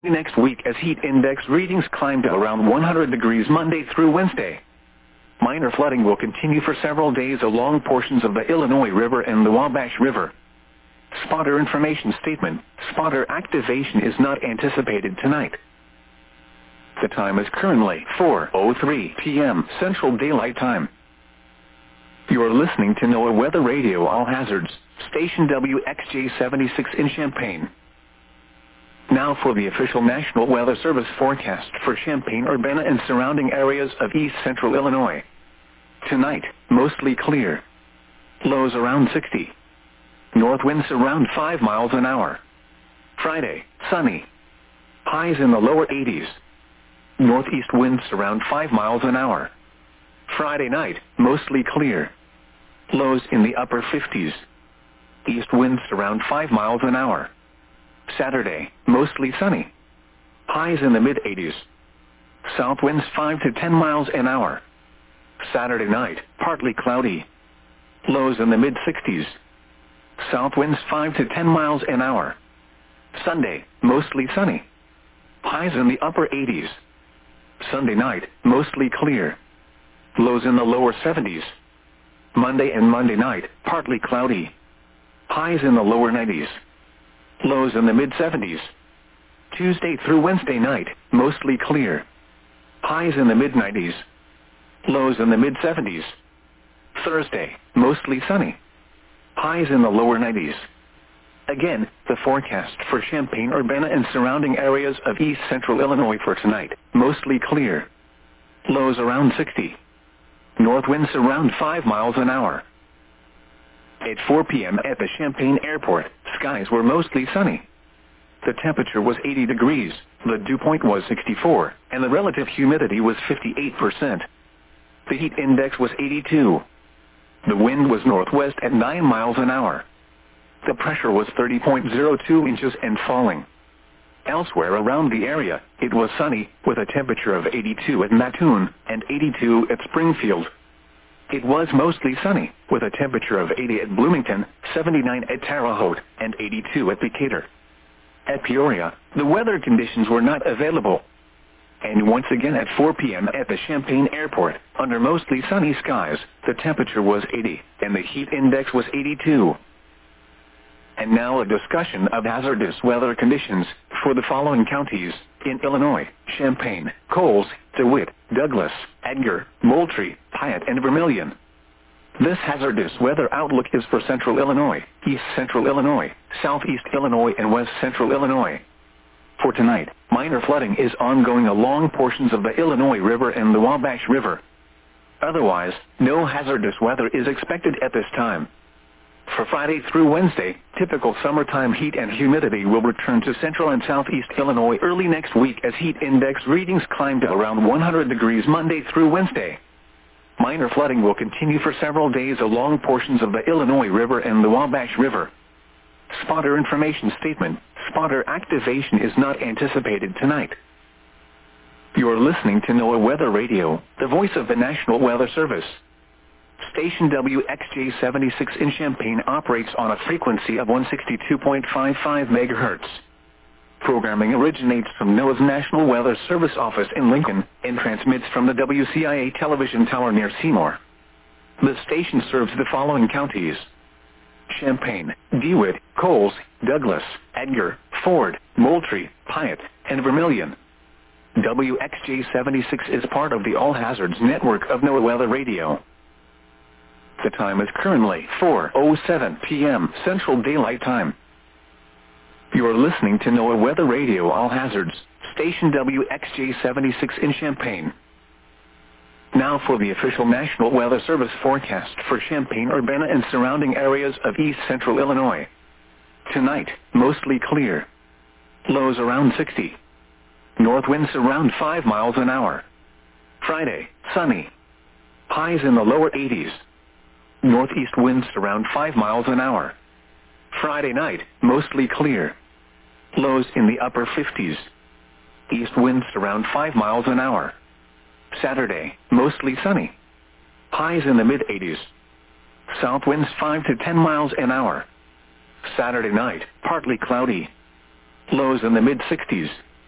next week as heat index readings climb to around 100 degrees Monday through Wednesday. Minor flooding will continue for several days along portions of the Illinois River and the Wabash River. Spotter information statement. Spotter activation is not anticipated tonight. The time is currently 4:03 p.m. Central Daylight Time. You are listening to NOAA Weather Radio All Hazards, station WXJ-76 in Champaign. Now for the official National Weather Service forecast for Champaign-Urbana and surrounding areas of east central Illinois. Tonight, mostly clear. Lows around 60. North winds around 5 miles an hour. Friday, sunny. Highs in the lower 80s. Northeast winds around 5 miles an hour. Friday night, mostly clear. Lows in the upper 50s. East winds around 5 miles an hour. Saturday, mostly sunny. Highs in the mid-80s. South winds 5 to 10 miles an hour. Saturday night, partly cloudy. Lows in the mid-60s. South winds 5 to 10 miles an hour. Sunday, mostly sunny. Highs in the upper 80s. Sunday night, mostly clear. Lows in the lower 70s. Monday and Monday night, partly cloudy. Highs in the lower 90s. Lows in the mid-70s. Tuesday through Wednesday night, mostly clear. Highs in the mid-90s. Lows in the mid-70s. Thursday, mostly sunny. Highs in the lower 90s. Again, the forecast for Champaign-Urbana and surrounding areas of east central Illinois for tonight, mostly clear. Lows around 60. North winds around 5 miles an hour. At 4 p.m. at the Champaign Airport, skies were mostly sunny. The temperature was 80 degrees, the dew point was 64, and the relative humidity was 58%. The heat index was 82. The wind was northwest at 9 miles an hour. The pressure was 30.02 inches and falling. Elsewhere around the area, it was sunny, with a temperature of 82 at Mattoon and 82 at Springfield. It was mostly sunny, with a temperature of 80 at Bloomington, 79 at Terre Haute, and 82 at Decatur. At Peoria, the weather conditions were not available. And once again at 4 p.m. at the Champaign Airport, under mostly sunny skies, the temperature was 80, and the heat index was 82. And now a discussion of hazardous weather conditions for the following counties in Illinois: Champaign, Coles, DeWitt, Douglas, Edgar, Moultrie, Piatt, and Vermilion. This hazardous weather outlook is for central Illinois, east central Illinois, southeast Illinois, and west central Illinois. For tonight, minor flooding is ongoing along portions of the Illinois River and the Wabash River. Otherwise, no hazardous weather is expected at this time. For Friday through Wednesday, typical summertime heat and humidity will return to central and southeast Illinois early next week as heat index readings climb to around 100 degrees Monday through Wednesday. Minor flooding will continue for several days along portions of the Illinois River and the Wabash River. Spotter information statement. Spotter activation is not anticipated tonight. You are listening to NOAA Weather Radio, the voice of the National Weather Service. Station WXJ-76 in Champaign operates on a frequency of 162.55 MHz. Programming originates from NOAA's National Weather Service office in Lincoln and transmits from the WCIA television tower near Seymour. The station serves the following counties: Champaign, DeWitt, Coles, Douglas, Edgar, Ford, Moultrie, Piatt, and Vermilion. WXJ-76 is part of the All Hazards network of NOAA Weather Radio. The time is currently 4:07 p.m. Central Daylight Time. You are listening to NOAA Weather Radio All Hazards, station WXJ-76 in Champaign. Now for the official National Weather Service forecast for Champaign-Urbana and surrounding areas of east central Illinois. Tonight, mostly clear. Lows around 60. North winds around 5 miles an hour. Friday, sunny. Highs in the lower 80s. Northeast winds around 5 miles an hour. Friday night, mostly clear. Lows in the upper 50s. East winds around 5 miles an hour. Saturday, mostly sunny. Highs in the mid-80s. South winds 5 to 10 miles an hour. Saturday night, partly cloudy. Lows in the mid-60s.